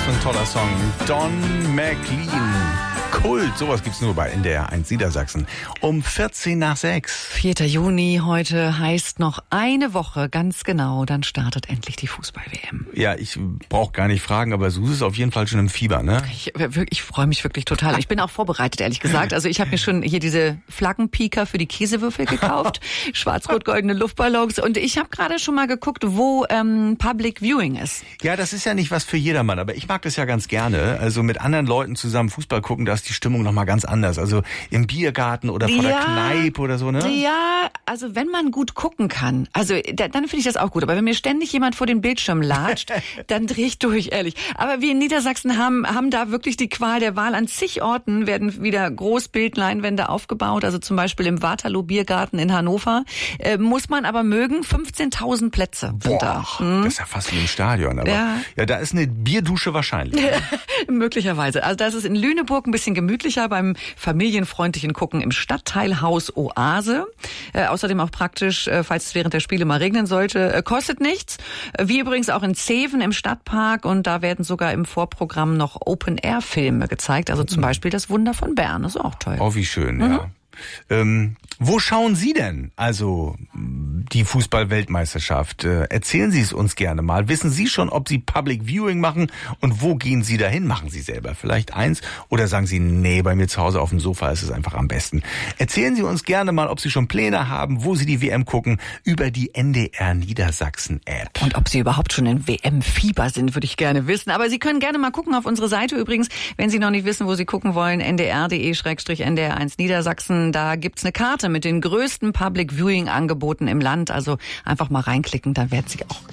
für ein toller Song. Don McLean. Kult, sowas gibt's nur bei NDR 1 Niedersachsen. Um 6:14. 4. Juni, heute heißt noch eine Woche, ganz genau, dann startet endlich die Fußball-WM. Ja, ich brauche gar nicht fragen, aber Susi ist auf jeden Fall schon im Fieber, ne? Ich freue mich wirklich total. Ich bin auch vorbereitet, ehrlich gesagt. Also ich habe mir schon hier diese Flaggenpieker für die Käsewürfel gekauft, schwarz-rot-goldene Luftballons, und ich habe gerade schon mal geguckt, wo Public Viewing ist. Ja, das ist ja nicht was für jedermann, aber ich mag das ja ganz gerne. Also mit anderen Leuten zusammen Fußball gucken, da ist die Stimmung nochmal ganz anders. Also im Biergarten oder vor der Kneipe oder so, ne? Ja, also wenn man gut gucken kann, also dann finde ich das auch gut. Aber wenn mir ständig jemand vor den Bildschirm latscht, dann drehe ich durch, ehrlich. Aber wir in Niedersachsen haben da wirklich die Qual der Wahl. An zig Orten werden wieder Großbildleinwände aufgebaut. Also zum Beispiel im Waterloo Biergarten in Hannover. Muss man aber mögen, 15.000 Plätze sind da. Das ist ja fast wie im Stadion. Aber ja, da ist eine Bierdusche wahrscheinlich. Möglicherweise. Also das ist in Lüneburg ein bisschen gemütlicher beim familienfreundlichen Gucken im Stadtteilhaus Oase. Außerdem auch praktisch, falls es während der Spiele mal regnen sollte. Kostet nichts. Wie übrigens auch in Zeven im Stadtpark, und da werden sogar im Vorprogramm noch Open-Air-Filme gezeigt. Also zum Beispiel Das Wunder von Bern. Das ist auch toll. Oh, wie schön, ja. Wo schauen Sie denn also die Fußball-Weltmeisterschaft? Erzählen Sie es uns gerne mal. Wissen Sie schon, ob Sie Public Viewing machen, und wo gehen Sie dahin? Machen Sie selber vielleicht eins, oder sagen Sie, nee, bei mir zu Hause auf dem Sofa ist es einfach am besten? Erzählen Sie uns gerne mal, ob Sie schon Pläne haben, wo Sie die WM gucken, über die NDR Niedersachsen App. Und ob Sie überhaupt schon in WM-Fieber sind, würde ich gerne wissen. Aber Sie können gerne mal gucken auf unsere Seite übrigens, wenn Sie noch nicht wissen, wo Sie gucken wollen, ndr.de/NDR1 Niedersachsen. Da gibt's eine Karte mit den größten Public Viewing Angeboten im Land. Also einfach mal reinklicken, dann werden Sie auch